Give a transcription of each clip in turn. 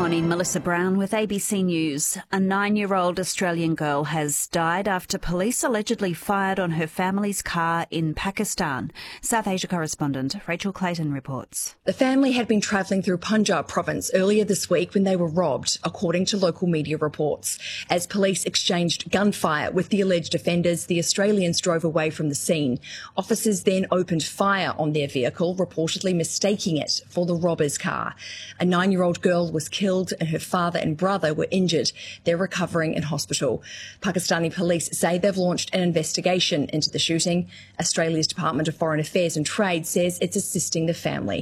morning, Melissa Brown with ABC News. A 9-year-old Australian girl has died after police allegedly fired on her family's car in Pakistan. South Asia correspondent Rachel Clayton reports. The family had been travelling through Punjab province earlier this week when they were robbed, according to local media reports. As police exchanged gunfire with the alleged offenders, the Australians drove away from the scene. Officers then opened fire on their vehicle, reportedly mistaking it for the robber's car. A 9-year-old girl was killed and her father and brother were injured. They're recovering in hospital. Pakistani police say they've launched an investigation into the shooting. Australia's Department of Foreign Affairs and Trade says it's assisting the family.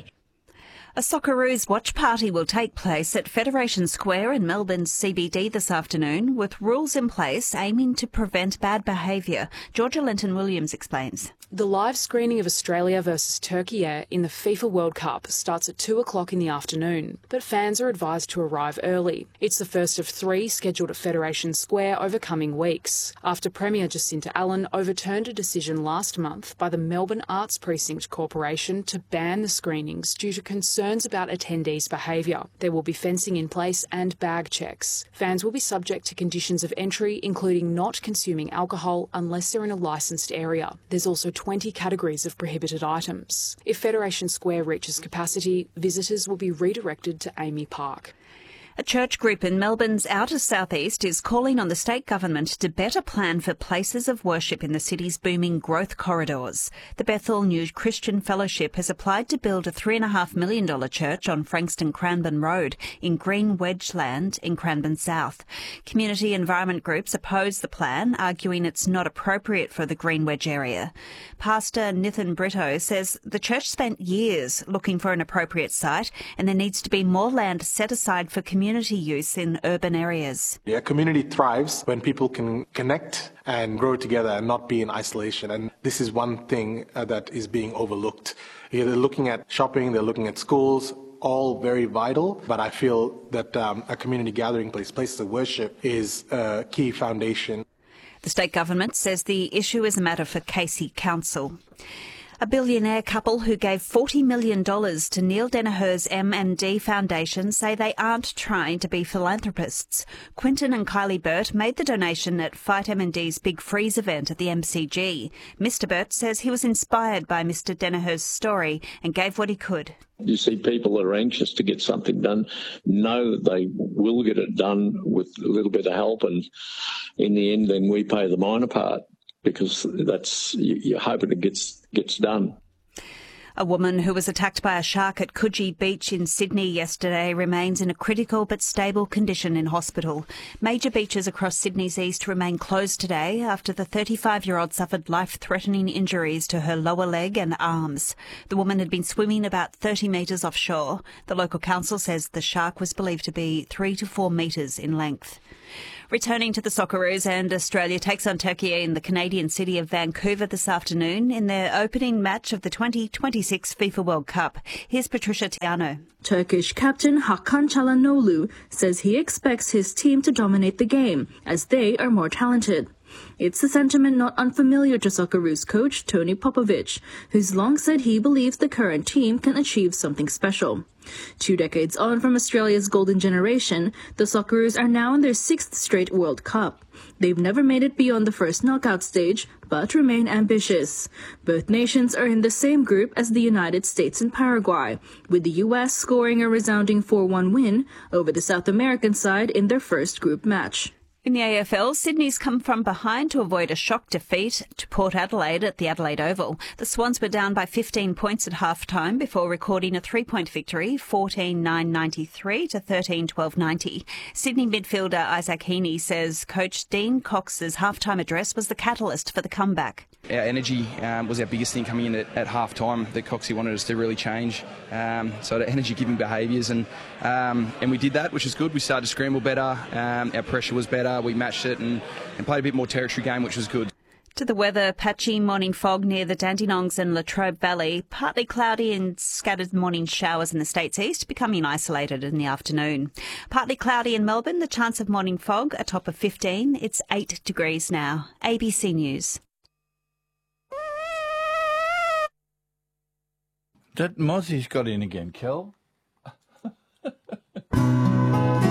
A Socceroos watch party will take place at Federation Square in Melbourne's CBD this afternoon, with rules in place aiming to prevent bad behaviour. Georgia Linton-Williams explains. The live screening of Australia versus Turkey in the FIFA World Cup starts at 2 o'clock in the afternoon, but fans are advised to arrive early. It's the first of 3 scheduled at Federation Square over coming weeks, after Premier Jacinta Allen overturned a decision last month by the Melbourne Arts Precinct Corporation to ban the screenings due to concerns about attendees' behaviour. There will be fencing in place and bag checks. Fans will be subject to conditions of entry, including not consuming alcohol unless they're in a licensed area. There's also 20 categories of prohibited items. If Federation Square reaches capacity, visitors will be redirected to Amy Park. A church group in Melbourne's outer southeast is calling on the state government to better plan for places of worship in the city's booming growth corridors. The Bethel New Christian Fellowship has applied to build a $3.5 million church on Frankston Cranbourne Road in Green Wedge Land in Cranbourne South. Community environment groups oppose the plan, arguing it's not appropriate for the Green Wedge area. Pastor Nathan Brito says the church spent years looking for an appropriate site and there needs to be more land set aside for community use in urban areas. A community thrives when people can connect and grow together and not be in isolation. And this is one thing that is being overlooked. They're looking at shopping, they're looking at schools, all very vital. But I feel that a community gathering place, places of worship, is a key foundation. The state government says the issue is a matter for Casey Council. A billionaire couple who gave $40 million to Neil Daniher's M&D Foundation say they aren't trying to be philanthropists. Quinton and Kylie Burt made the donation at Fight M&D's Big Freeze event at the MCG. Mr. Burt says he was inspired by Mr. Daniher's story and gave what he could. You see people that are anxious to get something done, know they will get it done with a little bit of help, and in the end then we pay the minor part, because that's, you're hoping it gets done. A woman who was attacked by a shark at Coogee Beach in Sydney yesterday remains in a critical but stable condition in hospital. Major beaches across Sydney's east remain closed today after the 35-year-old suffered life-threatening injuries to her lower leg and arms. The woman had been swimming about 30 metres offshore. The local council says the shark was believed to be 3 to 4 metres in length. Returning to the Socceroos, and Australia takes on Turkey in the Canadian city of Vancouver this afternoon in their opening match of the 2026 FIFA World Cup. Here's Patricia Tiano. Turkish captain Hakan Çalhanoğlu says he expects his team to dominate the game, as they are more talented. It's a sentiment not unfamiliar to Socceroos coach Tony Popovic, who's long said he believes the current team can achieve something special. 2 decades on from Australia's golden generation, the Socceroos are now in their 6th straight World Cup. They've never made it beyond the first knockout stage, but remain ambitious. Both nations are in the same group as the United States and Paraguay, with the US scoring a resounding 4-1 win over the South American side in their first group match. In the AFL, Sydney's come from behind to avoid a shock defeat to Port Adelaide at the Adelaide Oval. The Swans were down by 15 points at half-time before recording a 3-point victory, 14-9-93 to 13-12-90. Sydney midfielder Isaac Heaney says Coach Dean Cox's half-time address was the catalyst for the comeback. Our energy was our biggest thing coming in at half-time that Coxie wanted us to really change. So the energy-giving behaviours, and we did that, which is good. We started to scramble better. Our pressure was better. We matched it and played a bit more territory game, which was good. To the weather, patchy morning fog near the Dandenongs and Latrobe Valley, partly cloudy and scattered morning showers in the state's east, becoming isolated in the afternoon. Partly cloudy in Melbourne, the chance of morning fog, a top of 15. It's 8 degrees now. ABC News. That Mozzie's got in again, Kel.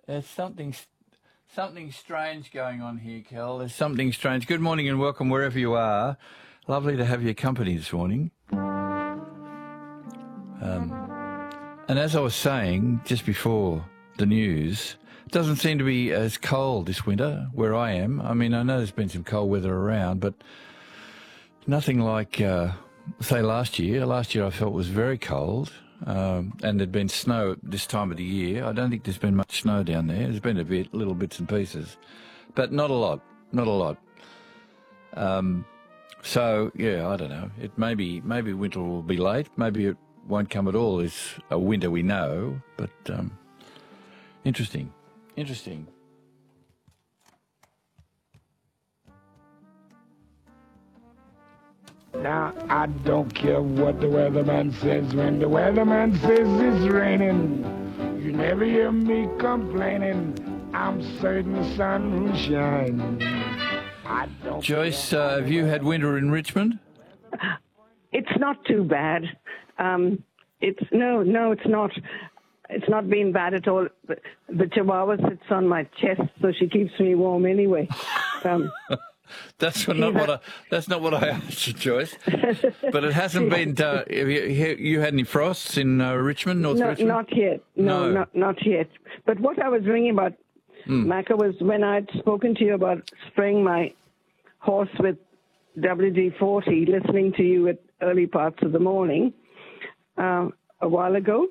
There's something strange going on here, Kel. There's something strange. Good morning and welcome wherever you are. Lovely to have your company this morning. And as I was saying just before the news, it doesn't seem to be as cold this winter where I am. I mean, I know there's been some cold weather around, but nothing like, say, last year. Last year I felt was very cold, and there'd been snow this time of the year. I don't think there's been much snow down there. There's been little bits and pieces, but not a lot. So, yeah, I don't know. Maybe winter will be late. Maybe it won't come at all. It's a winter we know, but interesting. Now, I don't care what the weatherman says. When the weatherman says it's raining, you never hear me complaining. I'm certain the sun will shine. Joyce, have you had winter in Richmond? It's not too bad. It's not. It's not been bad at all. The Chihuahua sits on my chest, so she keeps me warm anyway. That's not what I asked you, Joyce. But it hasn't been. Have you had any frosts in Richmond, North Richmond? Not yet. No, not yet. But what I was ringing about, Macca, was when I'd spoken to you about spraying my horse with WD-40, listening to you at early parts of the morning a while ago.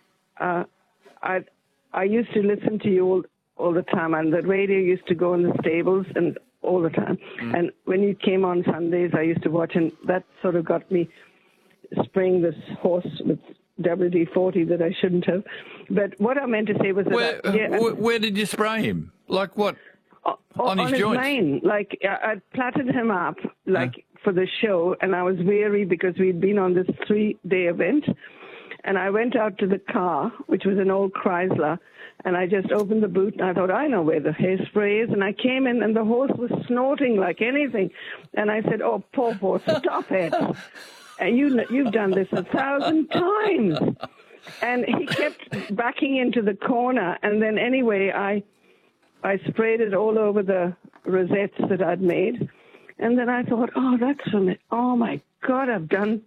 I used to listen to you all the time, and the radio used to go in the stables and all the time. And when you came on Sundays, I used to watch, and that sort of got me spraying this horse with WD-40 that I shouldn't have. But what I meant to say was that... Where did you spray him? Like what? On his joints? Mane. Like, I platted him up, for the show, and I was weary because we'd been on this 3-day event. And I went out to the car, which was an old Chrysler, and I just opened the boot, and I thought, I know where the hairspray is. And I came in, and the horse was snorting like anything. And I said, oh, poor horse, stop it. And you've done this 1,000 times. And he kept backing into the corner. And then anyway, I sprayed it all over the rosettes that I'd made. And then I thought, oh, my God, I've done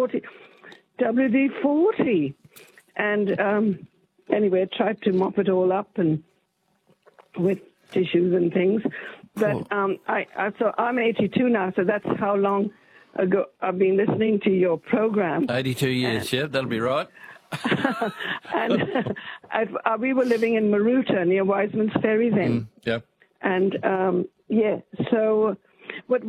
WD-40. And anyway, I tried to mop it all up and with tissues and things. But I'm 82 now, so that's how long ago I've been listening to your program. 82 years, yeah, that'll be right. And we were living in Maruta near Wiseman's Ferry then. Yeah. And so, but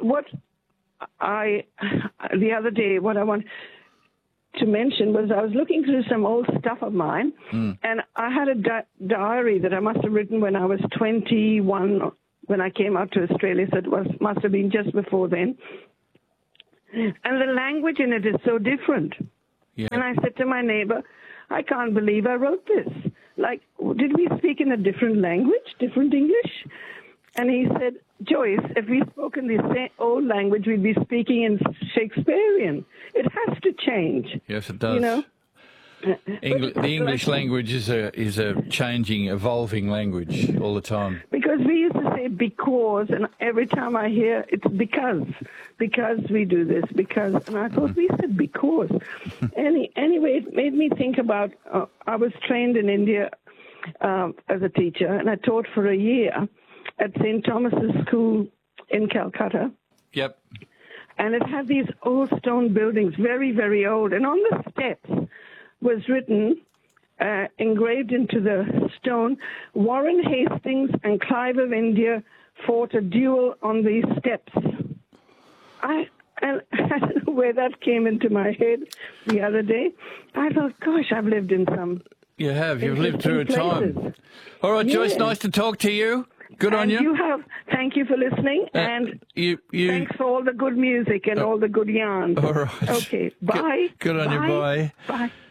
the other day, what I want to mention was I was looking through some old stuff of mine, and I had a diary that I must have written when I was 21 when I came out to Australia, so it must have been just before then. And the language in it is so different. Yeah. And I said to my neighbor, I can't believe I wrote this. Like, did we speak in a different language, different English? And he said, Joyce, if we spoke in the same old language, we'd be speaking in Shakespearean. It has to change. Yes, it does. You know? The English language is a changing, evolving language all the time. Because we used to say because, and every time I hear it's because we do this, because, and I thought we said because. Anyway, it made me think about, I was trained in India as a teacher, and I taught for a year at St. Thomas's School in Calcutta. Yep. And it had these old stone buildings, very, very old, and on the steps was written, engraved into the stone, Warren Hastings and Clive of India fought a duel on these steps. I don't know where that came into my head the other day. I thought, gosh, I've lived in some... You have. You've lived through a time. All right, Joyce, yes. Nice to talk to you. Good on you. Thank you for listening, and thanks for all the good music and all the good yarns. All right. Okay, bye. Good on you, bye. Bye.